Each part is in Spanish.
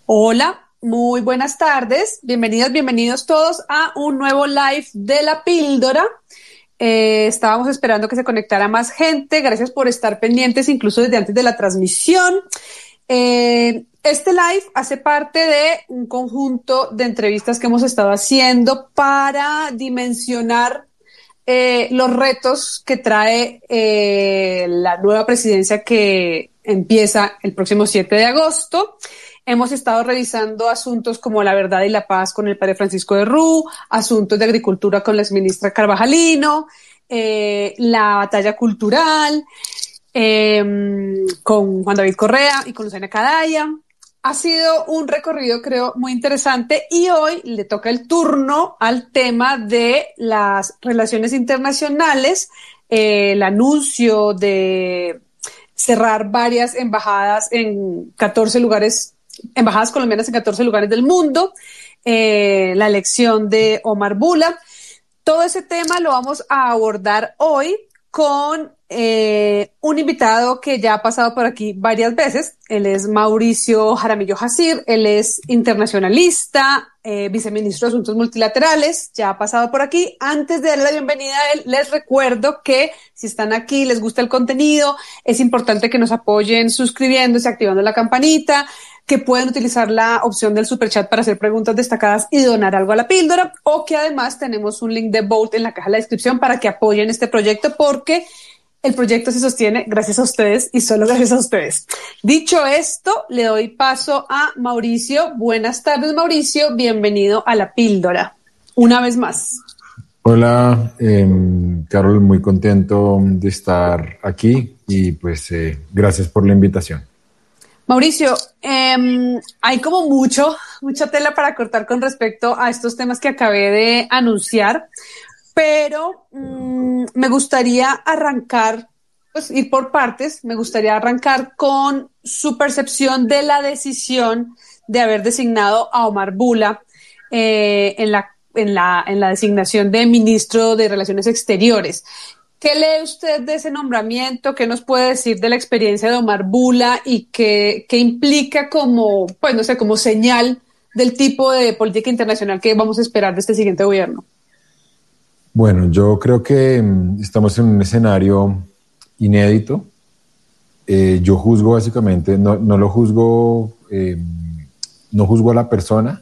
Hola, muy buenas tardes. Bienvenidos todos a un nuevo live de La Píldora. Estábamos esperando que se conectara más gente. Gracias por estar pendientes, incluso desde antes de la transmisión. Este live hace parte de un conjunto de entrevistas que hemos estado haciendo para dimensionar los retos que trae la nueva presidencia que empieza el próximo 7 de agosto. Hemos estado revisando asuntos como la verdad y la paz con el padre Francisco de Rú, asuntos de agricultura con la exministra Carvajalino, la batalla cultural con Juan David Correa y con Luciana Cadaya. Ha sido un recorrido, creo, muy interesante y hoy le toca el turno al tema de las relaciones internacionales, el anuncio de cerrar varias embajadas en 14 lugares, embajadas colombianas en 14 lugares del mundo, la elección de Omar Bula. Todo ese tema lo vamos a abordar hoy con un invitado que ya ha pasado por aquí varias veces. Él es Mauricio Jaramillo Jacir, él es internacionalista, viceministro de Asuntos Multilaterales, ya ha pasado por aquí. Antes de darle la bienvenida a él, les recuerdo que si están aquí, les gusta el contenido, es importante que nos apoyen suscribiéndose, activando la campanita, que pueden utilizar la opción del superchat para hacer preguntas destacadas y donar algo a La Píldora, o que además tenemos un link de Vote en la caja de la descripción para que apoyen este proyecto, porque el proyecto se sostiene gracias a ustedes y solo gracias a ustedes. Dicho esto, le doy paso a Mauricio. Buenas tardes, Mauricio. Bienvenido a La Píldora, una vez más. Hola, Carol, muy contento de estar aquí y pues gracias por la invitación. Mauricio, hay como mucha tela para cortar con respecto a estos temas que acabé de anunciar, pero me gustaría arrancar, pues ir por partes. Me gustaría arrancar con su percepción de la decisión de haber designado a Omar Bula en la designación de ministro de Relaciones Exteriores. ¿Qué lee usted de ese nombramiento? ¿Qué nos puede decir de la experiencia de Omar Bula y qué implica como, pues no sé, como señal del tipo de política internacional que vamos a esperar de este siguiente gobierno? Bueno, yo creo que estamos en un escenario inédito. Yo juzgo básicamente, no lo juzgo, no juzgo a la persona.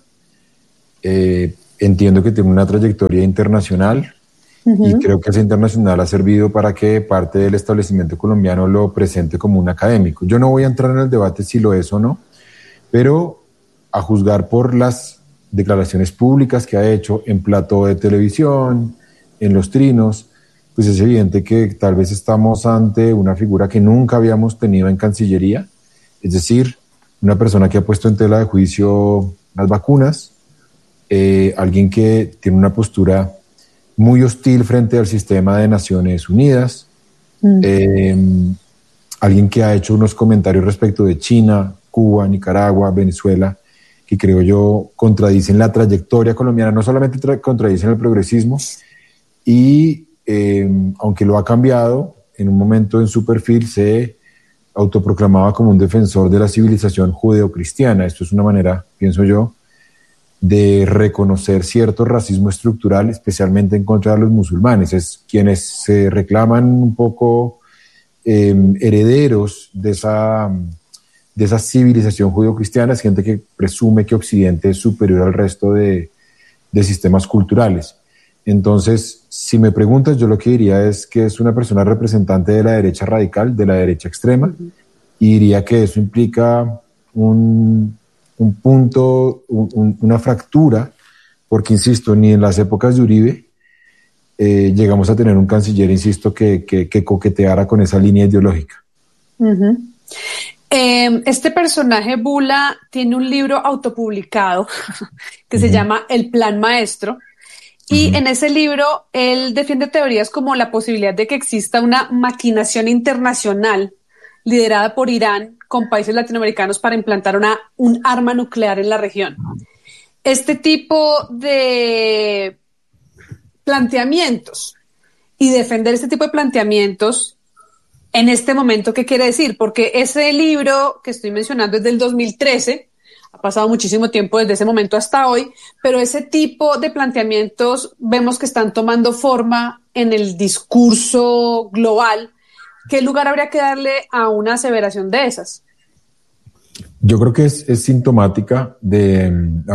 Entiendo que tiene una trayectoria internacional. Y creo que ese internacional ha servido para que parte del establecimiento colombiano lo presente como un académico. Yo no voy a entrar en el debate si lo es o no, pero a juzgar por las declaraciones públicas que ha hecho en plató de televisión, en los trinos, pues es evidente que tal vez estamos ante una figura que nunca habíamos tenido en Cancillería, es decir, una persona que ha puesto en tela de juicio las vacunas, alguien que tiene una postura muy hostil frente al sistema de Naciones Unidas, alguien que ha hecho unos comentarios respecto de China, Cuba, Nicaragua, Venezuela, que creo yo contradicen la trayectoria colombiana, no solamente contradicen el progresismo, y aunque lo ha cambiado, en un momento en su perfil se autoproclamaba como un defensor de la civilización judeocristiana. Esto es una manera, pienso yo, de reconocer cierto racismo estructural, especialmente en contra de los musulmanes. Es quienes se reclaman un poco herederos de esa civilización judeocristiana, es gente que presume que Occidente es superior al resto de sistemas culturales. Entonces, si me preguntas, yo lo que diría es que es una persona representante de la derecha radical, de la derecha extrema, y diría que eso implica un punto, una fractura, porque, insisto, ni en las épocas de Uribe llegamos a tener un canciller, insisto, que coqueteara con esa línea ideológica. Este personaje, Bula, tiene un libro autopublicado que se llama El Plan Maestro, y en ese libro él defiende teorías como la posibilidad de que exista una maquinación internacional liderada por Irán con países latinoamericanos para implantar un arma nuclear en la región. Este tipo de planteamientos y defender este tipo de planteamientos en este momento, ¿qué quiere decir? Porque ese libro que estoy mencionando es del 2013, ha pasado muchísimo tiempo desde ese momento hasta hoy, pero ese tipo de planteamientos vemos que están tomando forma en el discurso global. ¿Qué lugar habría que darle a una aseveración de esas? Yo creo que es sintomática de,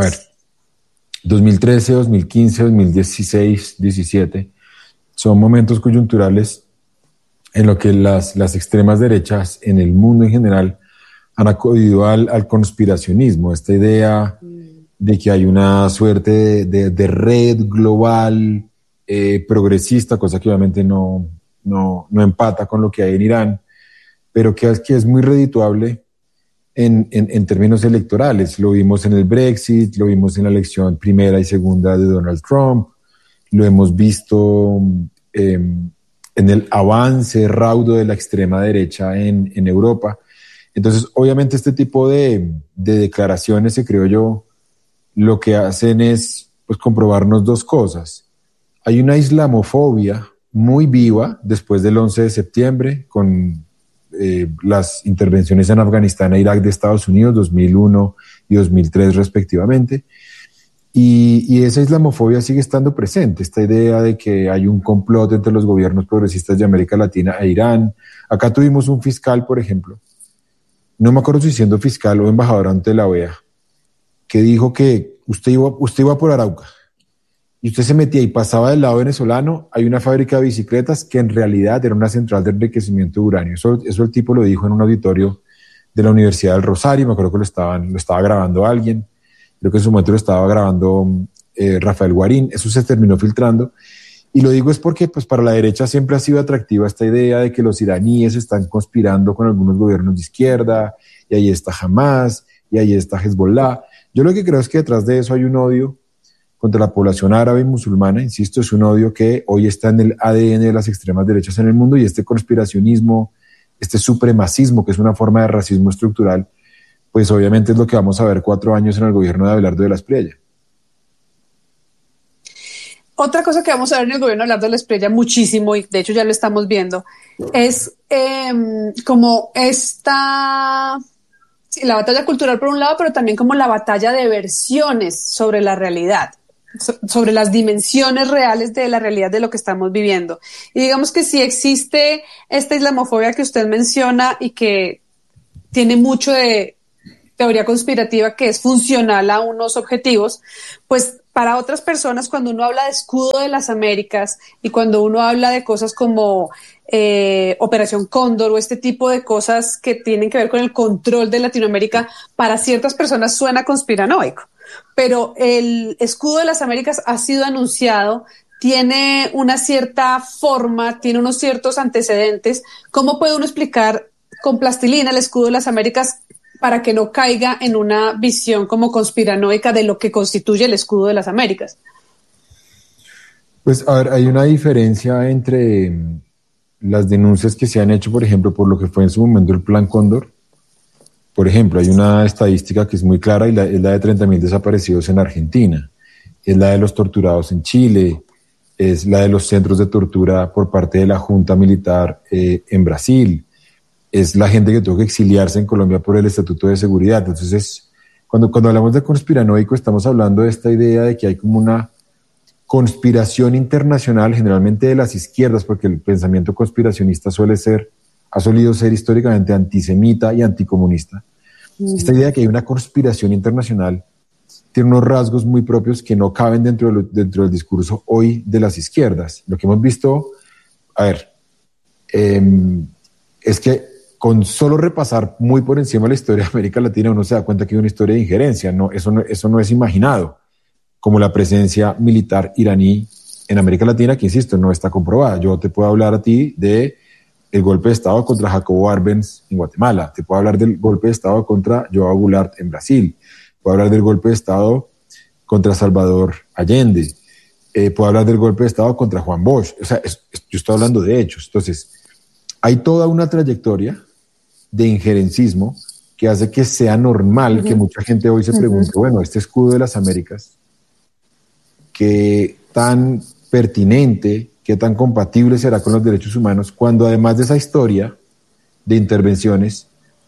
2013, 2015, 2016, 17, son momentos coyunturales en lo que las extremas derechas en el mundo en general han acudido al conspiracionismo, esta idea de que hay una suerte de red global progresista, cosa que obviamente no empata con lo que hay en Irán, pero que es muy redituable en términos electorales. Lo vimos en el Brexit, lo vimos en la elección primera y segunda de Donald Trump, lo hemos visto en el avance raudo de la extrema derecha en Europa. Entonces, obviamente este tipo de declaraciones, creo yo, lo que hacen es pues, comprobarnos dos cosas. Hay una islamofobia muy viva después del 11 de septiembre, con las intervenciones en Afganistán e Irak de Estados Unidos, 2001 y 2003 respectivamente. Y esa islamofobia sigue estando presente, esta idea de que hay un complot entre los gobiernos progresistas de América Latina e Irán. Acá tuvimos un fiscal, por ejemplo, no me acuerdo si siendo fiscal o embajador ante la OEA, que dijo que usted iba por Arauca y usted se metía y pasaba del lado venezolano, hay una fábrica de bicicletas que en realidad era una central de enriquecimiento de uranio. Eso el tipo lo dijo en un auditorio de la Universidad del Rosario, me acuerdo que lo estaba grabando alguien, creo que en su momento lo estaba grabando Rafael Guarín, eso se terminó filtrando. Y lo digo es porque pues, para la derecha siempre ha sido atractiva esta idea de que los iraníes están conspirando con algunos gobiernos de izquierda, y ahí está Hamas, y ahí está Hezbollah. Yo lo que creo es que detrás de eso hay un odio contra la población árabe y musulmana, insisto, es un odio que hoy está en el ADN de las extremas derechas en el mundo, y este conspiracionismo, este supremacismo, que es una forma de racismo estructural, pues obviamente es lo que vamos a ver 4 años en el gobierno de Abelardo de la Espriella. Otra cosa que vamos a ver en el gobierno de Abelardo de la Espriella muchísimo, y de hecho ya lo estamos viendo, es como la batalla cultural por un lado, pero también como la batalla de versiones sobre la realidad, sobre las dimensiones reales de la realidad de lo que estamos viviendo. Y digamos que si existe esta islamofobia que usted menciona y que tiene mucho de teoría conspirativa que es funcional a unos objetivos, pues para otras personas, cuando uno habla de escudo de las Américas y cuando uno habla de cosas como Operación Cóndor o este tipo de cosas que tienen que ver con el control de Latinoamérica, para ciertas personas suena conspiranoico. Pero el escudo de las Américas ha sido anunciado, tiene una cierta forma, tiene unos ciertos antecedentes. ¿Cómo puede uno explicar con plastilina el escudo de las Américas para que no caiga en una visión como conspiranoica de lo que constituye el escudo de las Américas? Pues a ver, hay una diferencia entre las denuncias que se han hecho, por ejemplo, por lo que fue en su momento el Plan Cóndor. Por ejemplo, hay una estadística que es muy clara y es la de 30.000 desaparecidos en Argentina, es la de los torturados en Chile, es la de los centros de tortura por parte de la Junta Militar en Brasil, es la gente que tuvo que exiliarse en Colombia por el Estatuto de Seguridad. Entonces, cuando hablamos de conspiranoico, estamos hablando de esta idea de que hay como una conspiración internacional, generalmente de las izquierdas, porque el pensamiento conspiracionista ha solido ser históricamente antisemita y anticomunista. Esta idea de que hay una conspiración internacional tiene unos rasgos muy propios que no caben dentro del discurso hoy de las izquierdas. Lo que hemos visto, es que con solo repasar muy por encima la historia de América Latina, uno se da cuenta que hay una historia de injerencia. Eso no es imaginado, como la presencia militar iraní en América Latina, que insisto, no está comprobada. Yo te puedo hablar a ti de el golpe de Estado contra Jacobo Arbenz en Guatemala, te puedo hablar del golpe de Estado contra Joao Goulart en Brasil, puedo hablar del golpe de Estado contra Salvador Allende, puedo hablar del golpe de Estado contra Juan Bosch. O sea, yo estoy hablando de hechos. Entonces, hay toda una trayectoria de injerencismo que hace que sea normal que mucha gente hoy se pregunte, bueno, este escudo de las Américas, qué tan pertinente, qué tan compatible será con los derechos humanos, cuando además de esa historia de intervenciones,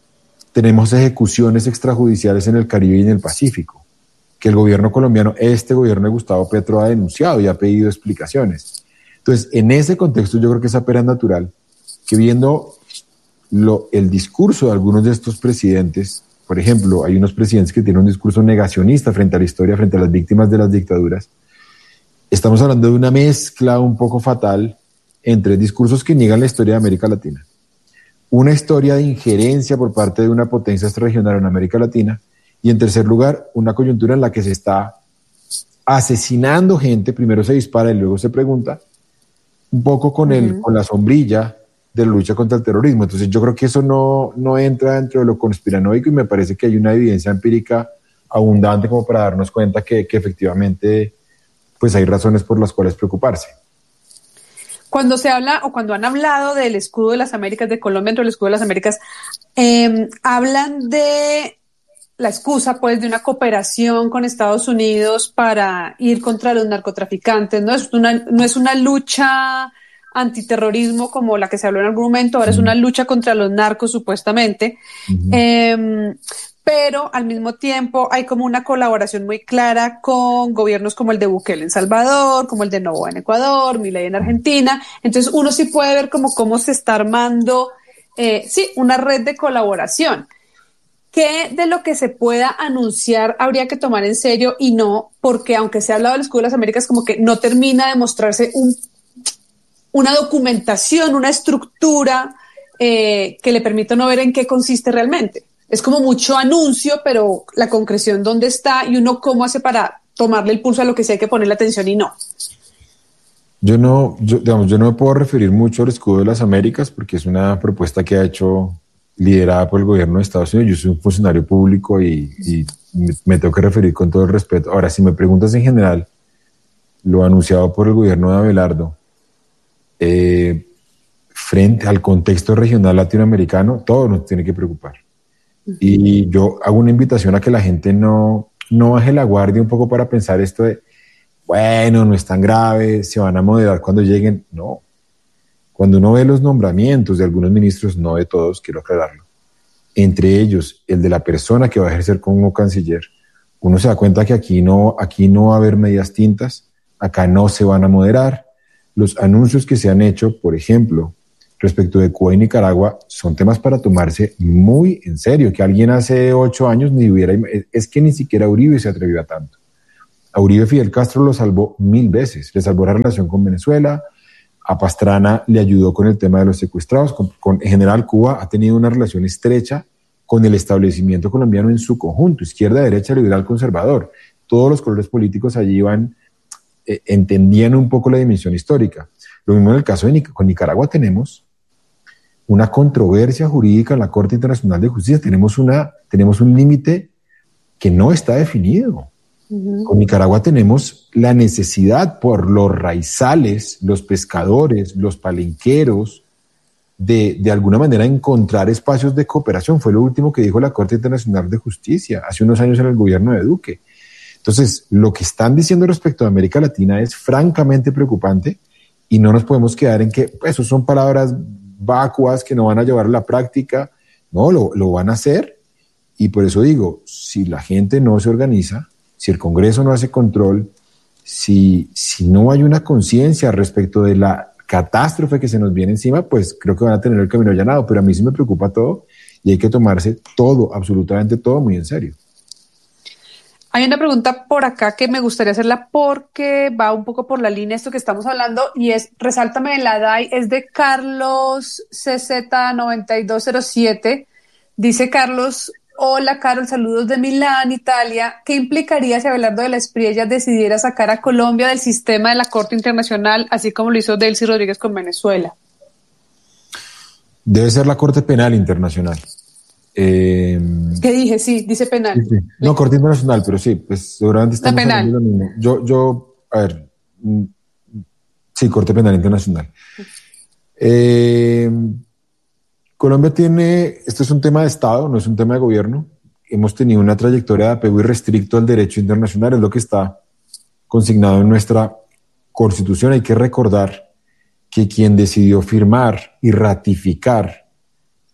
tenemos ejecuciones extrajudiciales en el Caribe y en el Pacífico, que el gobierno colombiano, este gobierno de Gustavo Petro, ha denunciado y ha pedido explicaciones. Entonces, en ese contexto yo creo que es apenas natural que viendo el discurso de algunos de estos presidentes, por ejemplo, hay unos presidentes que tienen un discurso negacionista frente a la historia, frente a las víctimas de las dictaduras. Estamos hablando de una mezcla un poco fatal entre discursos que niegan la historia de América Latina, una historia de injerencia por parte de una potencia extrarregional en América Latina, y en tercer lugar, una coyuntura en la que se está asesinando gente, primero se dispara y luego se pregunta, un poco con la sombrilla de la lucha contra el terrorismo. Entonces yo creo que eso no entra dentro de lo conspiranoico, y me parece que hay una evidencia empírica abundante como para darnos cuenta que efectivamente pues hay razones por las cuales preocuparse. Cuando se habla o cuando han hablado del escudo de las Américas, de Colombia dentro del escudo de las Américas, hablan de la excusa pues de una cooperación con Estados Unidos para ir contra los narcotraficantes. No es una lucha antiterrorismo como la que se habló en algún momento, ahora es una lucha contra los narcos supuestamente. Pero al mismo tiempo hay como una colaboración muy clara con gobiernos como el de Bukele en Salvador, como el de Noboa en Ecuador, Milei en Argentina. Entonces uno sí puede ver como cómo se está armando, una red de colaboración. ¿Qué de lo que se pueda anunciar habría que tomar en serio y no? Porque aunque se ha hablado del escudo de las Américas, como que no termina de mostrarse una documentación, una estructura que le permita no ver en qué consiste realmente. Es como mucho anuncio, pero la concreción dónde está y uno cómo hace para tomarle el pulso a lo que sí hay que ponerle atención y no. Yo no me puedo referir mucho al escudo de las Américas porque es una propuesta que ha hecho liderada por el gobierno de Estados Unidos. Yo soy un funcionario público y me tengo que referir con todo el respeto. Ahora, si me preguntas en general, lo anunciado por el gobierno de Abelardo, frente al contexto regional latinoamericano, todo nos tiene que preocupar. Y yo hago una invitación a que la gente no baje la guardia un poco para pensar esto de, bueno, no es tan grave, se van a moderar cuando lleguen. No. Cuando uno ve los nombramientos de algunos ministros, no de todos, quiero aclararlo, entre ellos el de la persona que va a ejercer como canciller, uno se da cuenta que aquí no va a haber medias tintas, acá no se van a moderar. Los anuncios que se han hecho, por ejemplo, respecto de Cuba y Nicaragua, son temas para tomarse muy en serio, que alguien hace 8 años es que ni siquiera Uribe se atrevió a tanto. A Uribe Fidel Castro lo salvó 1000 veces, le salvó la relación con Venezuela, a Pastrana le ayudó con el tema de los secuestrados, en general Cuba ha tenido una relación estrecha con el establecimiento colombiano en su conjunto, izquierda, derecha, liberal, conservador. Todos los colores políticos allí entendían un poco la dimensión histórica. Lo mismo en el caso con Nicaragua tenemos una controversia jurídica en la Corte Internacional de Justicia, tenemos un límite que no está definido. Con Nicaragua tenemos la necesidad por los raizales, los pescadores, los palenqueros, de alguna manera encontrar espacios de cooperación. Fue lo último que dijo la Corte Internacional de Justicia hace unos años en el gobierno de Duque. Entonces, lo que están diciendo respecto a América Latina es francamente preocupante y no nos podemos quedar en que eso son palabras vacuas que no van a llevar a la práctica. No, lo van a hacer, y por eso digo, si la gente no se organiza, si el Congreso no hace control, si no hay una conciencia respecto de la catástrofe que se nos viene encima, pues creo que van a tener el camino allanado. Pero a mí sí me preocupa todo y hay que tomarse todo, absolutamente todo, muy en serio. Hay una pregunta por acá que me gustaría hacerla porque va un poco por la línea de esto que estamos hablando, y es, resáltame en la DAI, es de Carlos CZ9207. Dice Carlos: hola Carol, saludos de Milán, Italia. ¿Qué implicaría si Abelardo de la Espriella decidiera sacar a Colombia del sistema de la Corte Internacional, así como lo hizo Delcy Rodríguez con Venezuela? Debe ser la Corte Penal Internacional. ¿Qué dije? Sí, dice penal. Sí. No, Corte Internacional, pero sí, pues seguramente estamos hablando de lo mismo. Sí, Corte Penal Internacional. Colombia esto es un tema de Estado, no es un tema de gobierno. Hemos tenido una trayectoria de apego irrestricto al derecho internacional, es lo que está consignado en nuestra Constitución. Hay que recordar que quien decidió firmar y ratificar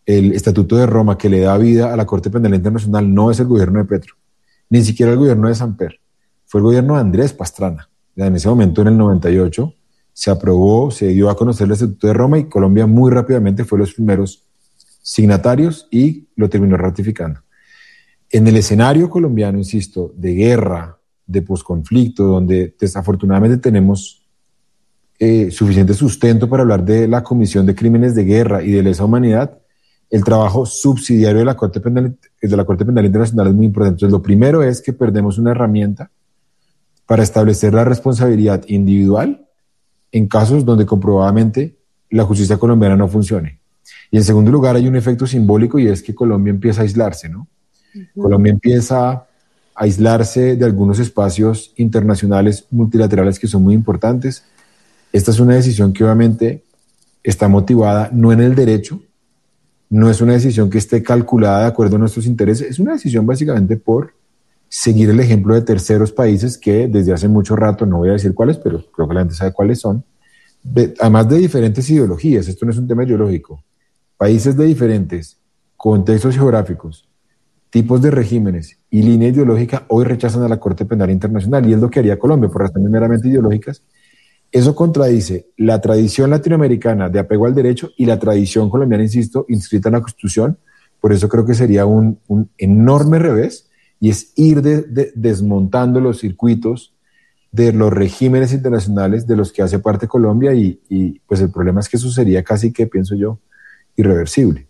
el Estatuto de Roma que le da vida a la Corte Penal Internacional no es el gobierno de Petro, ni siquiera el gobierno de Samper, fue el gobierno de Andrés Pastrana. En ese momento, en el 98, se aprobó, se dio a conocer el Estatuto de Roma y Colombia muy rápidamente fue los primeros signatarios y lo terminó ratificando. En el escenario colombiano, insisto, de guerra, de posconflicto, donde desafortunadamente tenemos suficiente sustento para hablar de la comisión de crímenes de guerra y de lesa humanidad, el trabajo subsidiario de la Corte Penal Internacional es muy importante. Entonces, lo primero es que perdemos una herramienta para establecer la responsabilidad individual en casos donde comprobadamente la justicia colombiana no funcione. Y en segundo lugar, hay un efecto simbólico y es que Colombia empieza a aislarse, ¿no? Colombia empieza a aislarse de algunos espacios internacionales multilaterales que son muy importantes. Esta es una decisión que obviamente está motivada no en el derecho, no es una decisión que esté calculada de acuerdo a nuestros intereses, es una decisión básicamente por seguir el ejemplo de terceros países que desde hace mucho rato, no voy a decir cuáles, pero creo que la gente sabe cuáles son, además de diferentes ideologías, esto no es un tema ideológico, países de diferentes contextos geográficos, tipos de regímenes y línea ideológica hoy rechazan a la Corte Penal Internacional y es lo que haría Colombia por razones meramente ideológicas. Eso contradice la tradición latinoamericana de apego al derecho y la tradición colombiana, insisto, inscrita en la Constitución. Por eso creo que sería un enorme revés y es ir desmontando los circuitos de los regímenes internacionales de los que hace parte Colombia y pues el problema es que eso sería casi que, pienso yo, irreversible.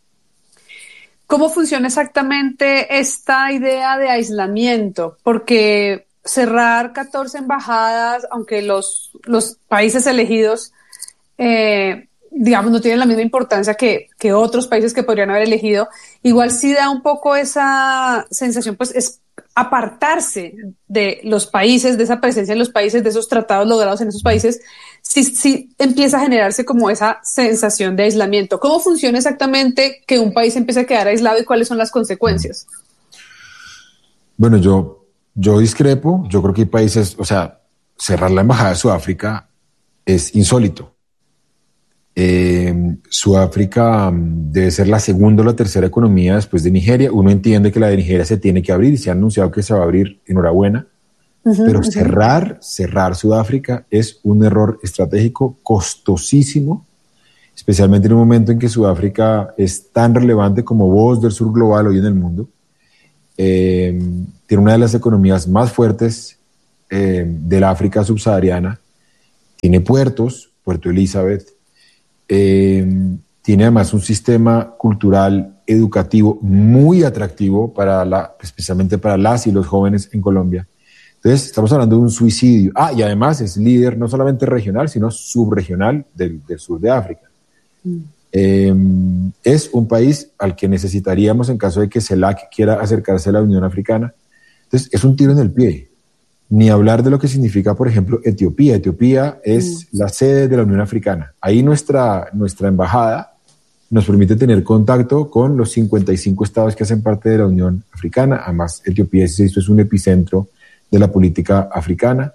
¿Cómo funciona exactamente esta idea de aislamiento? Porque cerrar 14 embajadas, aunque los países elegidos, digamos, no tienen la misma importancia que otros países que podrían haber elegido, igual sí da un poco esa sensación, pues es apartarse de los países, de esa presencia en los países, de esos tratados logrados en esos países, sí empieza a generarse como esa sensación de aislamiento. ¿Cómo funciona exactamente que un país empiece a quedar aislado y cuáles son las consecuencias? Bueno, yo discrepo, yo creo que hay países, o sea, cerrar la embajada de Sudáfrica es insólito. Sudáfrica debe ser la segunda o la tercera economía después de Nigeria. Uno entiende que la de Nigeria se tiene que abrir y se ha anunciado que se va a abrir, enhorabuena. Pero cerrar Sudáfrica es un error estratégico costosísimo, especialmente en un momento en que Sudáfrica es tan relevante como voz del sur global hoy en el mundo. Tiene una de las economías más fuertes de la África subsahariana, tiene puertos, Puerto Elizabeth, tiene además un sistema cultural educativo muy atractivo especialmente para las y los jóvenes en Colombia. Entonces estamos hablando de un suicidio. Y además es líder no solamente regional, sino subregional del sur de África. Es un país al que necesitaríamos en caso de que CELAC quiera acercarse a la Unión Africana. Entonces es un tiro en el pie. Ni hablar de lo que significa, por ejemplo, Etiopía. Etiopía es la sede de la Unión Africana. Ahí nuestra embajada nos permite tener contacto con los 55 estados que hacen parte de la Unión Africana. Además, Etiopía es un epicentro de la política africana.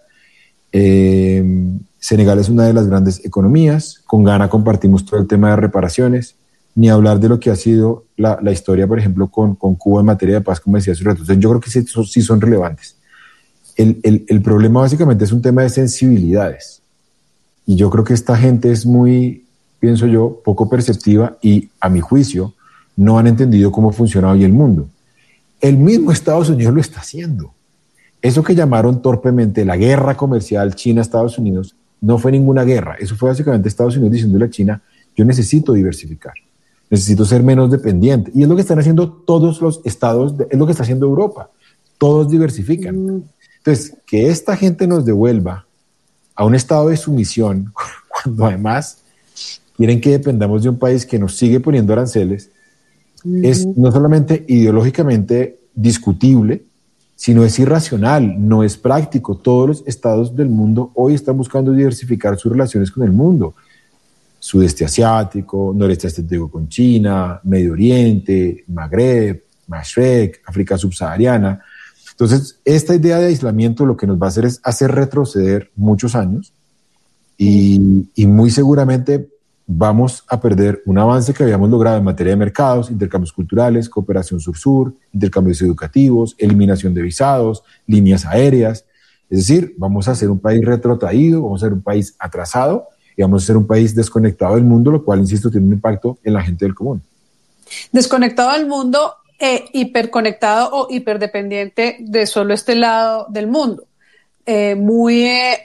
Senegal es una de las grandes economías. Con Ghana compartimos todo el tema de reparaciones. Ni hablar de lo que ha sido la historia, por ejemplo, con Cuba en materia de paz, como decía hace rato. Entonces, yo creo que sí son relevantes. El problema básicamente es un tema de sensibilidades. Y yo creo que esta gente es muy, pienso yo, poco perceptiva y, a mi juicio, no han entendido cómo funciona hoy el mundo. El mismo Estados Unidos lo está haciendo. Eso que llamaron torpemente la guerra comercial China-Estados Unidos no fue ninguna guerra. Eso fue básicamente Estados Unidos diciéndole a China, yo necesito diversificar, necesito ser menos dependiente. Y es lo que están haciendo todos los estados, es lo que está haciendo Europa. Todos diversifican. Entonces, que esta gente nos devuelva a un estado de sumisión, cuando además quieren que dependamos de un país que nos sigue poniendo aranceles, es no solamente ideológicamente discutible, sino es irracional, no es práctico. Todos los estados del mundo hoy están buscando diversificar sus relaciones con el mundo. Sudeste asiático, noreste asiático con China, Medio Oriente, Magreb, Mashrek, África subsahariana. Entonces, esta idea de aislamiento lo que nos va a hacer es hacer retroceder muchos años y muy seguramente vamos a perder un avance que habíamos logrado en materia de mercados, intercambios culturales, cooperación sur-sur, intercambios educativos, eliminación de visados, líneas aéreas. Es decir, vamos a ser un país retrotraído, vamos a ser un país atrasado y vamos a ser un país desconectado del mundo, lo cual, insisto, tiene un impacto en la gente del común. Desconectado del mundo, hiperconectado o hiperdependiente de solo este lado del mundo. Muy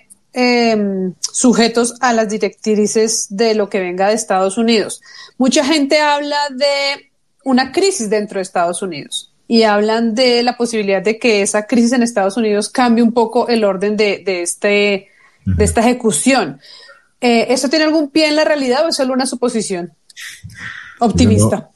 sujetos a las directrices de lo que venga de Estados Unidos. Mucha gente habla de una crisis dentro de Estados Unidos y hablan de la posibilidad de que esa crisis en Estados Unidos cambie un poco el orden de esta ejecución. ¿Eso tiene algún pie en la realidad o es solo una suposición optimista?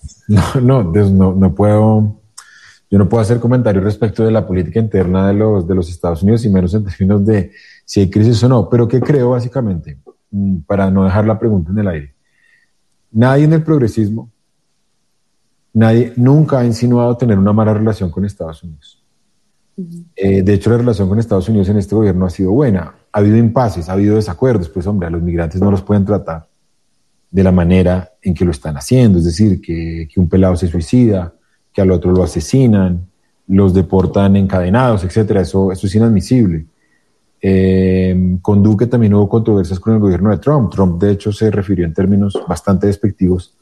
No puedo. Yo no puedo hacer comentarios respecto de la política interna de los Estados Unidos y menos en términos de si hay crisis o no. Pero ¿qué creo básicamente? Para no dejar la pregunta en el aire. Nadie en el progresismo, nadie nunca ha insinuado tener una mala relación con Estados Unidos. De hecho, la relación con Estados Unidos en este gobierno ha sido buena. Ha habido impases, ha habido desacuerdos. Pues hombre, a los migrantes no los pueden tratar de la manera en que lo están haciendo. Es decir, que un pelado se suicida, que al otro lo asesinan, los deportan encadenados, etcétera. Eso es inadmisible. Con Duque también hubo controversias con el gobierno de Trump. Trump, de hecho, se refirió en términos bastante despectivos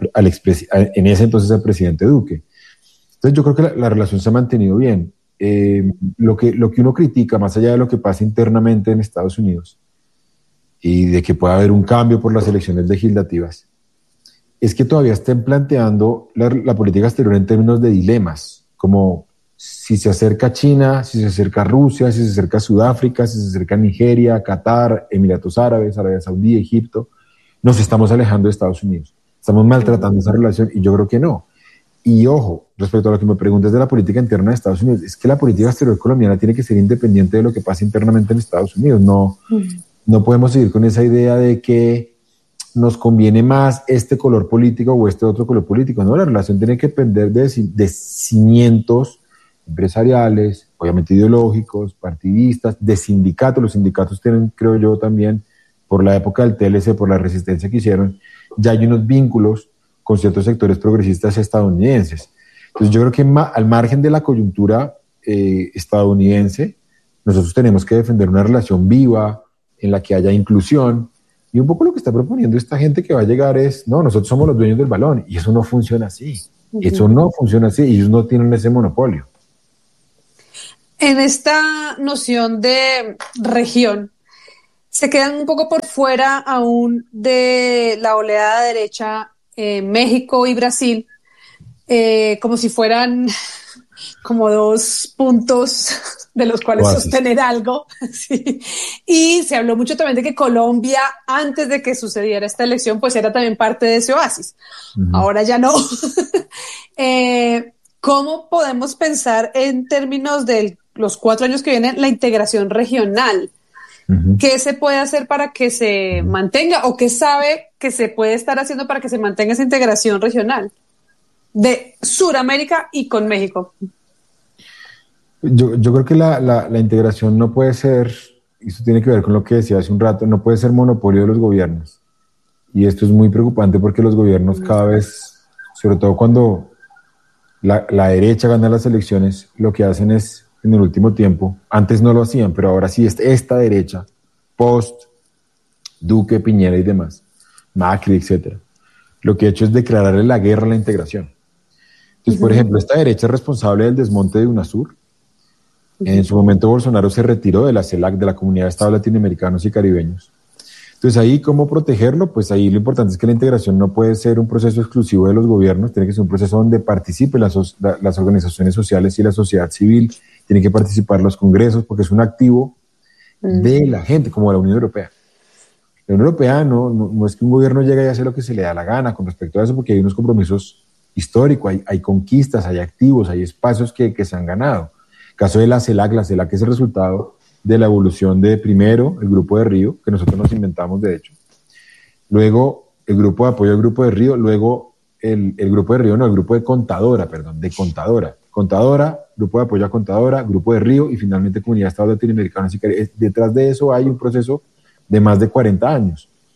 en ese entonces al presidente Duque. Entonces yo creo que la relación se ha mantenido bien. Lo que uno critica, más allá de lo que pasa internamente en Estados Unidos y de que pueda haber un cambio por las elecciones legislativas, es que todavía estén planteando la política exterior en términos de dilemas, como si se acerca China, si se acerca Rusia, si se acerca Sudáfrica, si se acerca Nigeria, Qatar, Emiratos Árabes, Arabia Saudí, Egipto, nos estamos alejando de Estados Unidos, estamos maltratando esa relación y yo creo que no. Y ojo, respecto a lo que me preguntas de la política interna de Estados Unidos, es que la política exterior colombiana tiene que ser independiente de lo que pasa internamente en Estados Unidos. No podemos seguir con esa idea de que nos conviene más este color político o este otro color político. No, la relación tiene que depender de cimientos empresariales, obviamente ideológicos, partidistas, de sindicatos. Los sindicatos tienen, creo yo, también, por la época del TLC, por la resistencia que hicieron, ya hay unos vínculos con ciertos sectores progresistas estadounidenses. Entonces yo creo que al margen de la coyuntura estadounidense, nosotros tenemos que defender una relación viva en la que haya inclusión. Y un poco lo que está proponiendo esta gente que va a llegar es, no, nosotros somos los dueños del balón, y eso no funciona así. Eso no funciona así, y ellos no tienen ese monopolio. En esta noción de región, se quedan un poco por fuera aún de la oleada derecha México y Brasil, como si fueran como dos puntos de los cuales sostener algo. Sí. Y se habló mucho también de que Colombia, antes de que sucediera esta elección, pues era también parte de ese oasis. Ahora ya no. ¿Cómo podemos pensar en términos de los 4 años que vienen la integración regional? ¿Qué se puede hacer para que se mantenga o qué sabe que se puede estar haciendo para que se mantenga esa integración regional de Sudamérica y con México? Yo creo que la integración no puede ser, y eso tiene que ver con lo que decía hace un rato, no puede ser monopolio de los gobiernos. Y esto es muy preocupante porque los gobiernos cada vez, sobre todo cuando la derecha gana las elecciones, lo que hacen es, en el último tiempo, antes no lo hacían, pero ahora sí, esta derecha, post Duque, Piñera y demás, Macri, etcétera, lo que ha hecho es declararle la guerra a la integración. Entonces, por ejemplo, esta derecha es responsable del desmonte de UNASUR. En su momento Bolsonaro se retiró de la CELAC, de la Comunidad de Estados Latinoamericanos y Caribeños. Entonces ahí, ¿cómo protegerlo? Pues ahí lo importante es que la integración no puede ser un proceso exclusivo de los gobiernos, tiene que ser un proceso donde participen las organizaciones sociales y la sociedad civil, tienen que participar los congresos, porque es un activo de la gente, como la Unión Europea. La Unión Europea no es que un gobierno llegue y hace lo que se le da la gana con respecto a eso, porque hay unos compromisos históricos, hay conquistas, hay activos, hay espacios que se han ganado. Caso de la CELAC es el resultado de la evolución de primero el Grupo de Río, que nosotros nos inventamos de hecho, luego el Grupo de Apoyo al Grupo de Río, luego el Grupo de Río, no, el Grupo de Contadora, Grupo de Apoyo a Contadora, Grupo de Río y finalmente Comunidad de Estados Latinoamericanos y Caribeños. Detrás de eso hay un proceso de más de 40 años.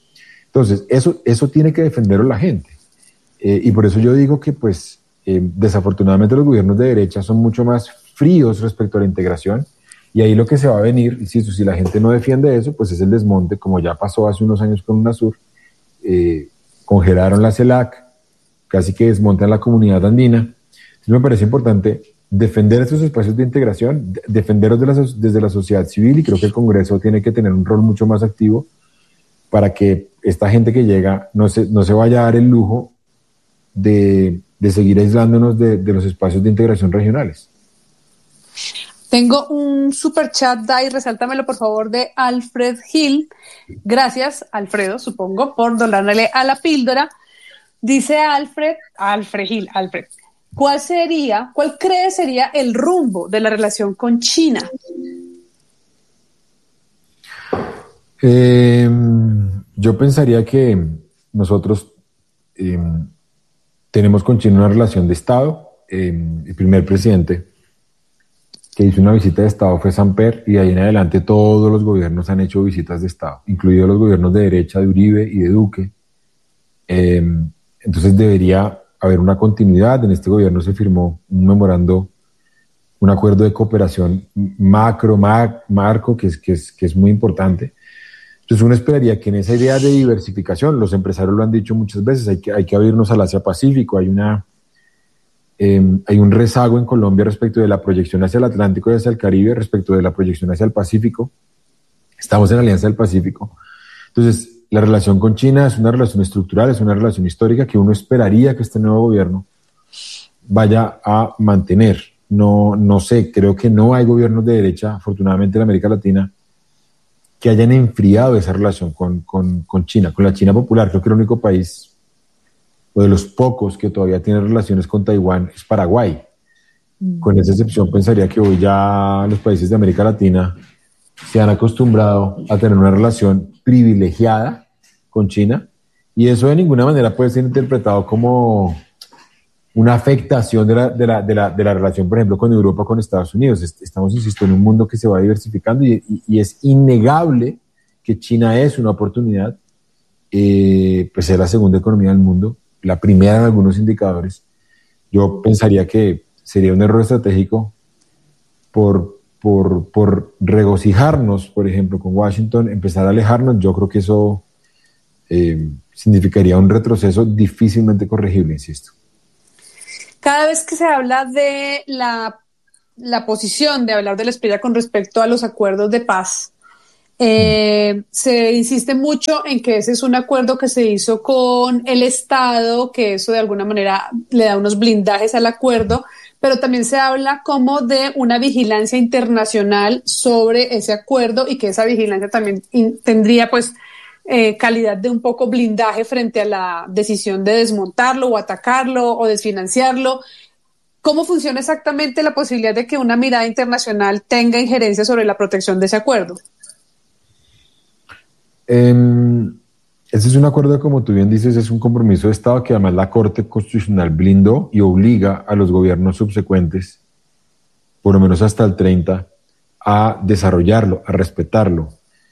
Entonces, eso tiene que defenderlo la gente. Y por eso yo digo que, pues, desafortunadamente los gobiernos de derecha son mucho más fríos respecto a la integración, y ahí lo que se va a venir, insisto, si la gente no defiende eso, pues es el desmonte, como ya pasó hace unos años con UNASUR. Congelaron la CELAC, casi que desmontan la comunidad andina. Entonces me parece importante defender estos espacios de integración, defenderlos desde la sociedad civil, y creo que el Congreso tiene que tener un rol mucho más activo para que esta gente que llega no se vaya a dar el lujo de seguir aislándonos de los espacios de integración regionales. Tengo un super chat, Dai, resáltamelo por favor, de Alfred Gil. Gracias, Alfredo, supongo, por donarle a la píldora. Dice Alfred Gil, ¿cuál crees sería el rumbo de la relación con China? Yo pensaría que nosotros tenemos con China una relación de Estado. El primer presidente que hizo una visita de Estado fue Samper, y de ahí en adelante todos los gobiernos han hecho visitas de Estado, incluidos los gobiernos de derecha de Uribe y de Duque. Entonces debería haber una continuidad. En este gobierno se firmó un acuerdo de cooperación marco, que es muy importante. Entonces uno esperaría que en esa idea de diversificación, los empresarios lo han dicho muchas veces, hay que abrirnos al Asia-Pacífico. Hay un rezago en Colombia respecto de la proyección hacia el Atlántico y hacia el Caribe, respecto de la proyección hacia el Pacífico. Estamos en la Alianza del Pacífico. Entonces, la relación con China es una relación estructural, es una relación histórica que uno esperaría que este nuevo gobierno vaya a mantener. No sé, creo que no hay gobiernos de derecha, afortunadamente en América Latina, que hayan enfriado esa relación con China, con la China popular. Creo que el único país, o de los pocos, que todavía tiene relaciones con Taiwán es Paraguay. Con esa excepción, pensaría que hoy ya los países de América Latina se han acostumbrado a tener una relación privilegiada con China, y eso de ninguna manera puede ser interpretado como una afectación de la relación, por ejemplo, con Europa, con Estados Unidos. Estamos, insisto, en un mundo que se va diversificando, y es innegable que China es una oportunidad. Pues es la segunda economía del mundo, la primera en algunos indicadores. Yo pensaría que sería un error estratégico por regocijarnos, por ejemplo, con Washington, empezar a alejarnos. Yo creo que eso significaría un retroceso difícilmente corregible, insisto. Cada vez que se habla de la posición de hablar de la espera con respecto a los acuerdos de paz, se insiste mucho en que ese es un acuerdo que se hizo con el Estado, que eso de alguna manera le da unos blindajes al acuerdo, pero también se habla como de una vigilancia internacional sobre ese acuerdo, y que esa vigilancia también tendría pues calidad de un poco blindaje frente a la decisión de desmontarlo o atacarlo o desfinanciarlo. ¿Cómo funciona exactamente la posibilidad de que una mirada internacional tenga injerencia sobre la protección de ese acuerdo? Ese es un acuerdo, como tú bien dices, es un compromiso de Estado que además la Corte Constitucional blindó y obliga a los gobiernos subsecuentes, por lo menos hasta el 30, a desarrollarlo, a respetarlo.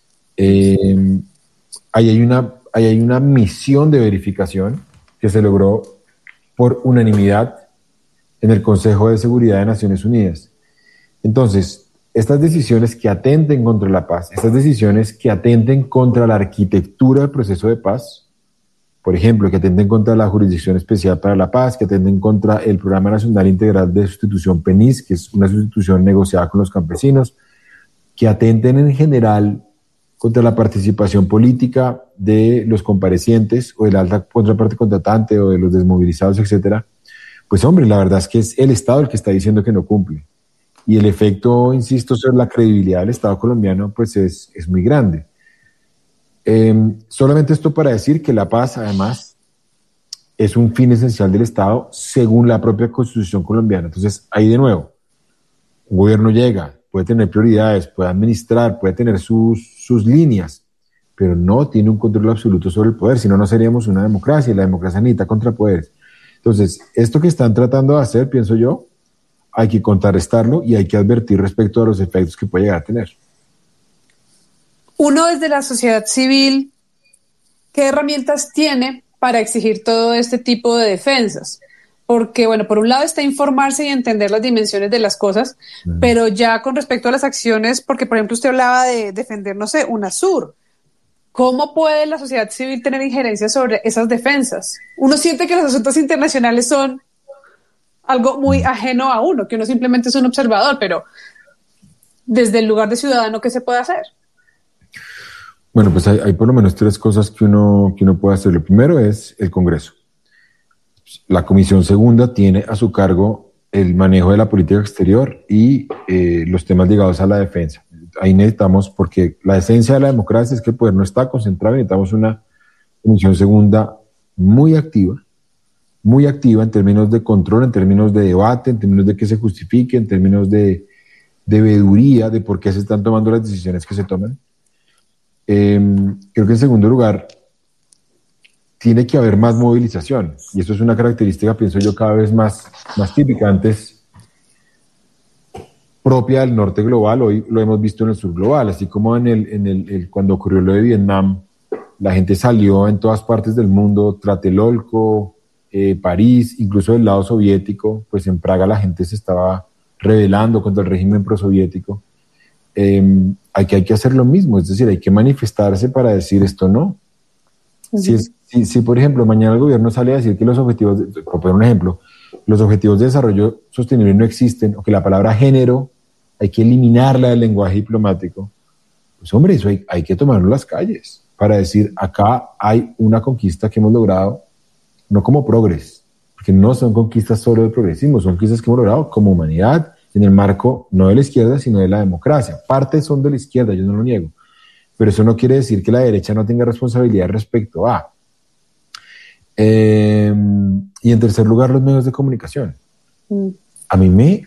Ahí hay una misión de verificación que se logró por unanimidad en el Consejo de Seguridad de Naciones Unidas. Entonces, estas decisiones que atenten contra la paz, estas decisiones que atenten contra la arquitectura del proceso de paz, por ejemplo, que atenten contra la Jurisdicción Especial para la Paz, que atenten contra el Programa Nacional Integral de Sustitución PENIS, que es una sustitución negociada con los campesinos, que atenten en general contra la participación política de los comparecientes o de la alta contraparte contratante o de los desmovilizados, etcétera. Pues hombre, la verdad es que es el Estado el que está diciendo que no cumple. Y el efecto, insisto, sobre la credibilidad del Estado colombiano pues es muy grande. Solamente esto para decir que la paz, además, es un fin esencial del Estado según la propia Constitución colombiana. Entonces, ahí de nuevo, un gobierno llega, puede tener prioridades, puede administrar, puede tener sus líneas, pero no tiene un control absoluto sobre el poder, si no, no seríamos una democracia, y la democracia necesita contrapoderes. Entonces, esto que están tratando de hacer, pienso yo, hay que contrarrestarlo y hay que advertir respecto a los efectos que puede llegar a tener. Uno desde la sociedad civil ¿qué herramientas tiene para exigir todo este tipo de defensas? Porque, bueno, por un lado está informarse y entender las dimensiones de las cosas, pero ya con respecto a las acciones, porque, por ejemplo, usted hablaba de defender, no sé, UNASUR. ¿Cómo puede la sociedad civil tener injerencia sobre esas defensas? Uno siente que los asuntos internacionales son algo muy ajeno a uno, que uno simplemente es un observador, pero desde el lugar de ciudadano, ¿qué se puede hacer? Bueno, pues hay por lo menos tres cosas que uno puede hacer. Lo primero es el Congreso. La Comisión Segunda tiene a su cargo el manejo de la política exterior y los temas ligados a la defensa. Ahí necesitamos, porque la esencia de la democracia es que el poder no está concentrado, necesitamos una Comisión Segunda muy activa en términos de control, en términos de debate, en términos de que se justifique, en términos de veeduría de por qué se están tomando las decisiones que se toman. Creo que en segundo lugar, tiene que haber más movilización, y eso es una característica, pienso yo, cada vez más típica. Antes, propia del norte global, hoy lo hemos visto en el sur global, así como cuando ocurrió lo de Vietnam, la gente salió en todas partes del mundo, Tlatelolco, París, incluso del lado soviético, pues en Praga la gente se estaba rebelando contra el régimen prosoviético. Aquí hay que hacer lo mismo, es decir, hay que manifestarse para decir esto no. Si, por ejemplo, mañana el gobierno sale a decir que los objetivos, por poner un ejemplo, los objetivos de desarrollo sostenible no existen, o que la palabra género hay que eliminarla del lenguaje diplomático, pues hombre, eso hay que tomarlo en las calles para decir, acá hay una conquista que hemos logrado, no como progres, porque no son conquistas solo de progresismo, son conquistas que hemos logrado como humanidad, en el marco no de la izquierda, sino de la democracia. Partes son de la izquierda, yo no lo niego, pero eso no quiere decir que la derecha no tenga responsabilidad respecto a. Y en tercer lugar, los medios de comunicación. A mí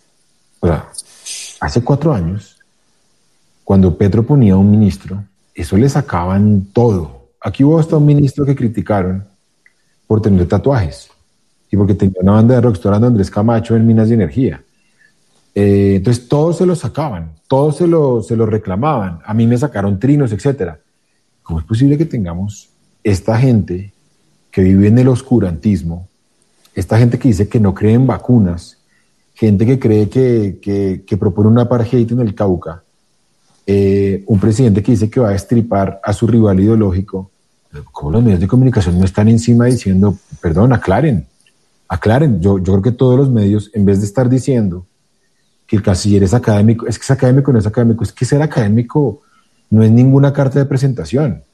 hace 4 años, cuando Petro ponía a un ministro, eso le sacaban todo. Aquí hubo hasta un ministro que criticaron por tener tatuajes y porque tenía una banda de rock, estoy hablando de Andrés Camacho en Minas de Energía. Entonces todos se lo sacaban, todos se lo reclamaban. A mí me sacaron trinos, etcétera. ¿Cómo es posible que tengamos esta gente que vive en el oscurantismo, esta gente que dice que no cree en vacunas, gente que cree que propone un apartheid en el Cauca, un presidente que dice que va a destripar a su rival ideológico? ¿Cómo los medios de comunicación no están encima diciendo, perdón, aclaren? Yo creo que todos los medios, en vez de estar diciendo que el canciller es académico, es que es académico, no es académico, es que ser académico no es ninguna carta de presentación.